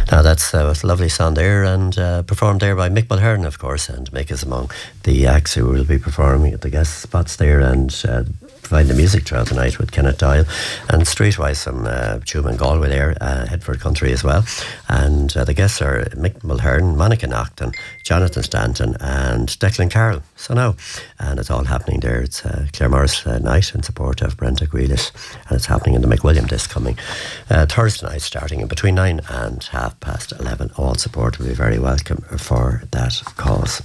Now that's a lovely song there, and performed there by Mick Mulhern, of course, and Mick is among the acts who will be performing at the guest spots there, and provide the music throughout the night with Kenneth Doyle, and streetwise some Tuam and Galway there, Headford Country as well. And the guests are Mick Mulhern, Monica Naughton, Jonathan Stanton and Declan Carroll. So now, and it's all happening there. It's Claremorris night in support of Brenda Grealish, and it's happening in the McWilliam this coming Thursday night, starting in between 9 and 11:30. All support will be very welcome for that cause.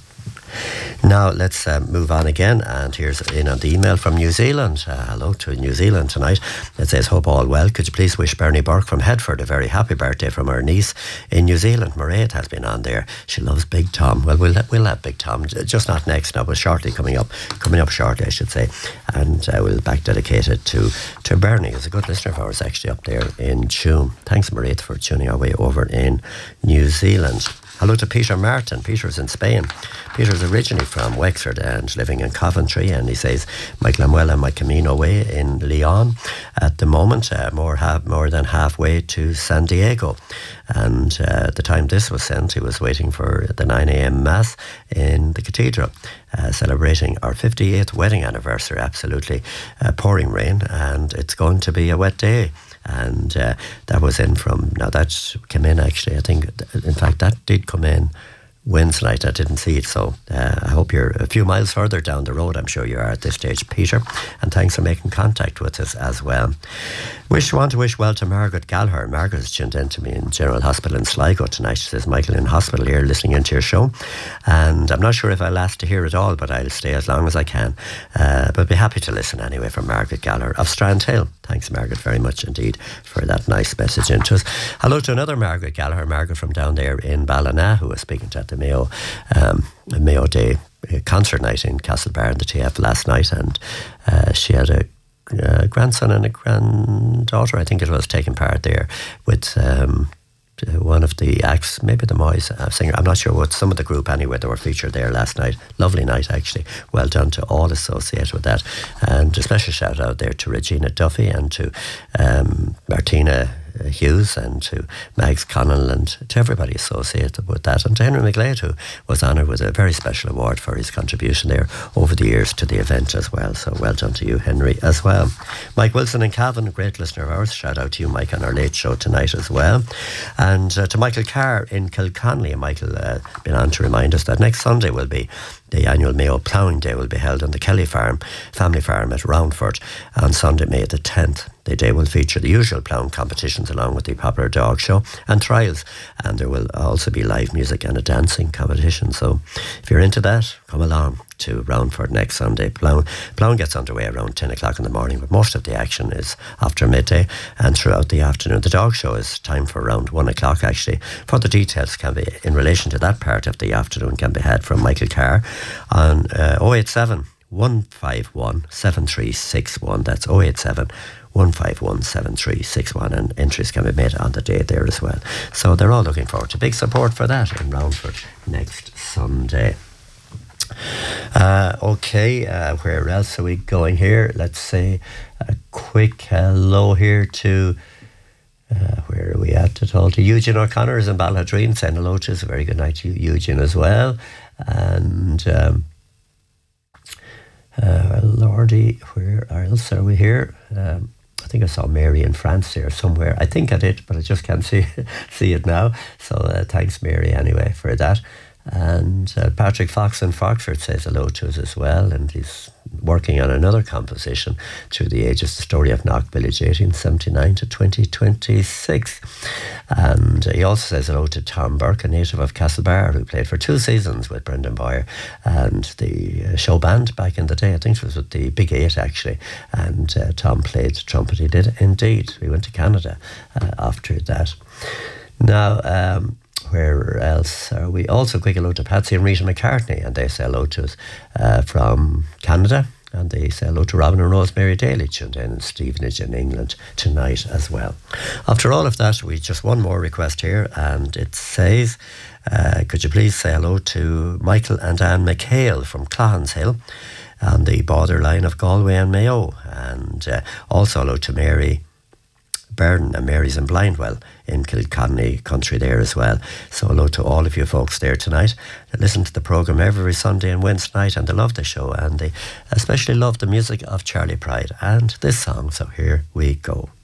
Now let's move on again, and here's in on the email from New Zealand. Hello to New Zealand tonight. It says, hope all well. Could you please wish Bernie Burke from Headford a very happy birthday from our niece in New Zealand. Mairead has been on there. She loves Big Tom. Well, we'll have Big Tom, just not next now, but shortly coming up shortly, I should say. And we'll back dedicate it to Bernie, who's a good listener of ours actually up there in Tuam. Thanks, Mairead, for tuning our way over in New Zealand. Hello to Peter Martin. Peter's in Spain. Peter's originally from Wexford and living in Coventry, and he says, Michael, I'm well on my Camino way in Leon at the moment, more than halfway to San Diego. And the time this was sent, he was waiting for the 9 a.m. Mass in the cathedral, celebrating our 58th wedding anniversary. Absolutely pouring rain, and it's going to be a wet day. And that was in from, now that came in actually, I think, in fact, that did come in Wednesday night. I didn't see it, so I hope you're a few miles further down the road. I'm sure you are at this stage, Peter, and thanks for making contact with us as well. Want to wish well to Margaret Gallagher. Margaret is tuned in to me in General Hospital in Sligo tonight. She says, Michael, in hospital here listening into your show, and I'm not sure if I'll last to hear it all, but I'll stay as long as I can, but be happy to listen anyway, from Margaret Gallagher of Strandhill. Thanks, Margaret, very much indeed for that nice message into us. Hello to another Margaret Gallagher, Margaret from down there in Ballina, who was speaking to at the Mayo Day concert night in Castlebar in the TF last night, and she had a grandson and a granddaughter, I think it was, taking part there with one of the acts, maybe the Moyes singer, I'm not sure what, some of the group anyway, they were featured there last night. Lovely night actually, well done to all associated with that, and a special shout out there to Regina Duffy and to Martina Hughes and to Mags Connell and to everybody associated with that, and to Henry McGlade, who was honoured with a very special award for his contribution there over the years to the event as well. So well done to you, Henry, as well. Mike Wilson in Cavan, a great listener of ours. Shout out to you, Mike, on our late show tonight as well. And to Michael Carr in Kilconnelly. And Michael been on to remind us that next Sunday will be the annual Mayo Ploughing Day, will be held on the Kelly family farm at Roundford on Sunday, May the 10th. The day will feature the usual ploughing competitions along with the popular dog show and trials, and there will also be live music and a dancing competition. So if you're into that, come along to Roundford next Sunday. Ploughing gets underway around 10 o'clock in the morning, but most of the action is after midday and throughout the afternoon. The dog show is time for around 1 o'clock actually. Further details can be, in relation to that part of the afternoon, can be had from Michael Carr on 087 151 7361. That's 087 151 7361, and entries can be made on the day there as well. So they're all looking forward to big support for that in Roundford next Sunday. Where else are we going here? Let's say a quick hello here to where are we at all? To Eugene O'Connor is in Balladreen, saying hello to us. A very good night to you, Eugene, as well. And Lordy, where else are we here? I think I saw Mary in France there somewhere. I think I did, but I just can't see it now. So thanks, Mary, anyway, for that. And Patrick Fox in Foxford says hello to us as well, and he's working on another composition, Through the Ages, the story of Knock Village 1879 to 2026. And he also says hello to Tom Burke, a native of Castlebar, who played for 2 seasons with Brendan Boyer and the show band back in the day. I think it was with the Big Eight actually, and Tom played trumpet. He did indeed. We went to Canada after that. Now where else are we? Also, quick hello to Patsy and Rita McCartney, and they say hello to us from Canada, and they say hello to Robin and Rosemary Daly, tuned in Stevenage in England tonight as well. After all of that, we just one more request here, and it says, could you please say hello to Michael and Anne McHale from Clohenshill on the borderline of Galway and Mayo, and also hello to Mary Burden and Mary's in Blindwell in Kilconney country there as well. So hello to all of you folks there tonight. They listen to the programme every Sunday and Wednesday night, and they love the show, and they especially love the music of Charlie Pride and this song. So here we go.